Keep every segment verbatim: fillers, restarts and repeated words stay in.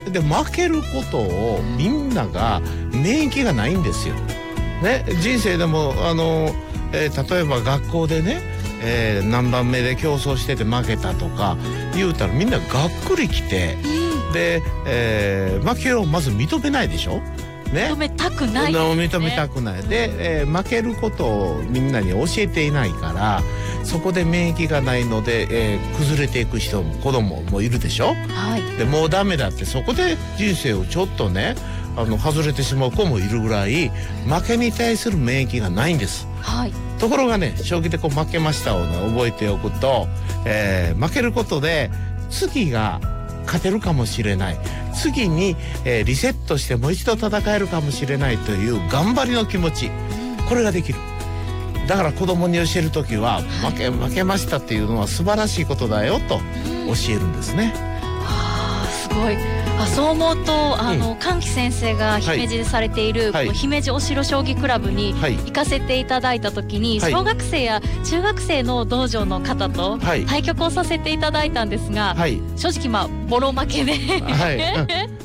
で負けることをみんなが免疫がないんですよ。ね、人生でもあの、えー、例えば学校でね、えー、何番目で競争してて負けたとか言うたらみんながっくりきて、で、えー、負けをまず認めないでしょ。ね、 認めたくない、ね、 認めたくないで、えー、負けることをみんなに教えていないからそこで免疫がないので、えー、崩れていく人も子供もいるでしょ、 はい、 でもうダメだってそこで人生をちょっとねあの外れてしまう子もいるぐらい負けに対する免疫がないんです、 はい、 ところがね将棋でこう負けましたを、ね、覚えておくと、えー、負けることで次が勝てるかもしれない次に、えー、リセットしてもう一度戦えるかもしれないという頑張りの気持ちこれができる。だから子供に教えるときは負け負けましたっていうのは素晴らしいことだよと教えるんですね。 あーすごい。あそう思うとあの、うん、神木先生が姫路でされている、はい、この姫路お城将棋クラブに行かせていただいた時に、はい、小学生や中学生の道場の方と対局をさせていただいたんですが、はい、正直まあボロ負けで、はい、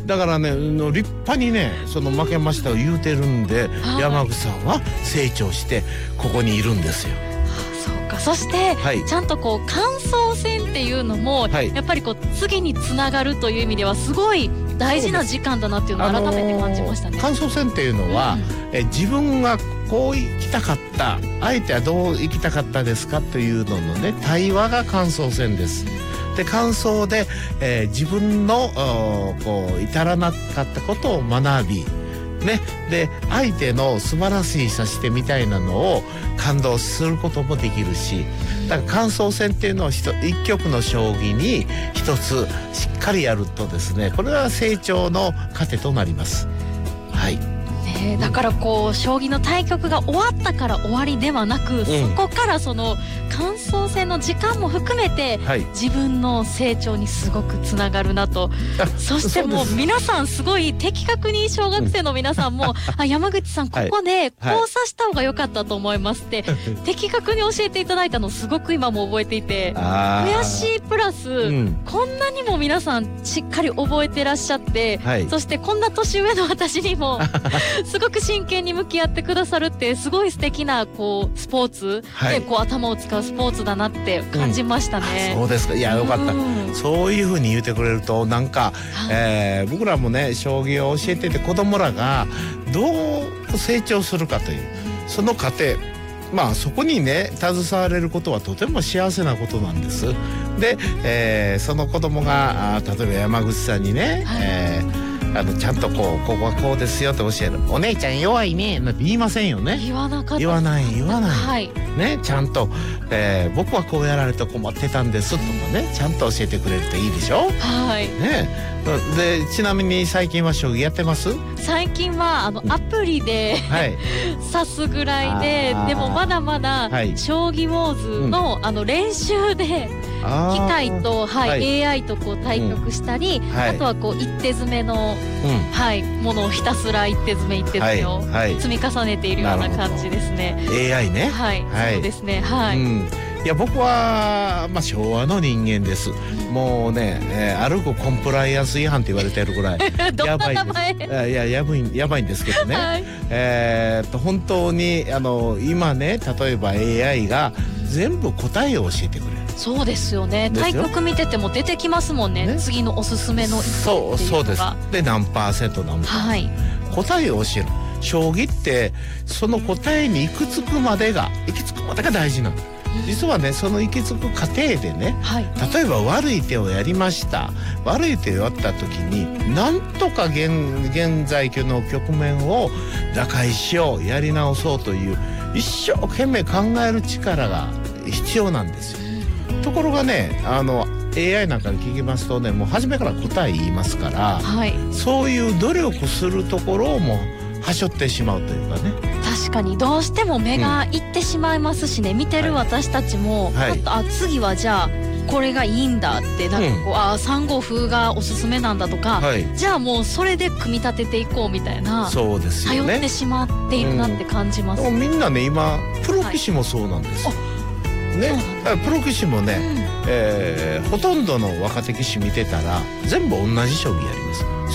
だからね立派にねその負けましたを言うてるんで、はい、山口さんは成長してここにいるんですよ。 そして、はい、ちゃんとこう感想戦っていうのも、はい、やっぱりこう次につながるという意味ではすごい大事な時間だなっていうのを改めて感じましたね。 感想戦っていうのは、うん、え自分がこう生きたかった相手はどう生きたかったですかというののね対話が感想戦です。で感想で、えー、自分のこう至らなかったことを学びね、で相手の素晴らしい指し手みたいなのを感動することもできるしだから感想戦っていうのを一局の将棋に一つしっかりやるとですねこれは成長の糧となります。はいね、だからこう将棋の対局が終わったから終わりではなく、うん、そこからその感想戦の時間も含めて、はい、自分の成長にすごくつながるなと。そしてもう皆さんすごい的確に小学生の皆さんも、うん、あ山口さんここでこう指した方が良かったと思いますって、はい、的確に教えていただいたのすごく今も覚えていて悔しいプラス、うん、こんなにも皆さんしっかり覚えてらっしゃって、はい、そしてこんな年上の私にもすごく真剣に向き合ってくださるってすごい素敵なこうスポーツで、はい、こう頭を使うスポーツだなって感じましたね、 うん、そうですか。いやよかった、うん、そういう風に言ってくれるとなんか、えー、僕らもね将棋を教えてて子供らがどう成長するかというその過程まあそこにね携われることはとても幸せなことなんです。で、えー、その子供が例えば山口さんにね、はいえーあのちゃんとこうここはこうですよって教える。お姉ちゃん弱いねなんて言いませんよね。 言わなかった。 言わない言わない、 はい、 ねちゃんと、えー、僕はこうやられて困ってたんですとかねちゃんと教えてくれるといいでしょ。 はいねでちなみに最近は将棋やってます？ 最近はあのアプリで、はい、指すぐらいででもまだまだ、はい、将棋ウォーズの、うん、あの練習で機械と、はいはい、エーアイ とこう対局したり、うんはい、あとはこう一手詰めの、うんはい、ものをひたすら一手詰め一手詰めを積み重ねているような感じですね。 エーアイ ね。 はい、はい、そうですね。はい。うんいや僕は、まあ、昭和の人間です。もうね、えー、歩くコンプライアンス違反って言われてるぐらいやばいです。いややばいやばいんですけどね、はい、えー、っと本当にあの今ね例えば エーアイ が全部答えを教えてくれる。 そうですよね。対局見てても出てきますもん ね, ね次のおすすめの一手っていうのが。そうそうです。で何パーセント何パーセント、はい、答えを教える。将棋ってその答えに行き着くまでが行き着くまでが大事なの。実はねその行き着く過程でね、はい、例えば悪い手をやりました。悪い手をやった時になんとか 現, 現在の局面を打開しようやり直そうという一生懸命考える力が必要なんですよ。ところがねあのエーアイ なんかに聞きますとねもう初めから答え言いますから、はい、そういう努力するところをもうはしょってしまうというかね。 確かにどうしても目がいってしまいますしね、うん、見てる私たちも、はい、あ次はじゃあこれがいいんだってなんかこう、うん、あさんご風がおすすめなんだとか、はい、じゃあもうそれで組み立てていこうみたいな。そうですよね。頼ってしまっているなって感じます、 うん、みんなね今プロ棋士もそうなんですよ、はいね、プロ棋士もね、うんえー、ほとんどの若手棋士見てたら全部同じ将棋やります。